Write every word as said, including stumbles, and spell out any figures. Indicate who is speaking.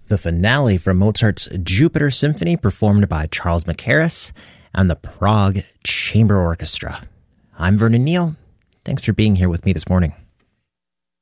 Speaker 1: the finale from Mozart's Jupiter Symphony, performed by Charles Mackerras and the Prague Chamber Orchestra. I'm Vernon Neal. Thanks for being here with me this morning.